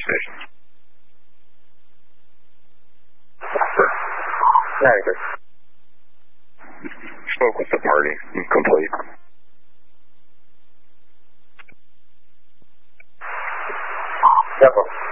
stations. Very good. Spoke with the party. Complete. Several.